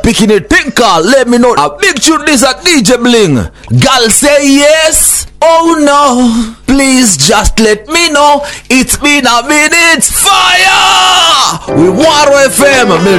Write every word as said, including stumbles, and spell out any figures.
picking it tinker. Let me know. A big tune this at D J Bling. Girl say yes. Oh no. Please just let me know. It's been a minute. Fire. We Waro F M.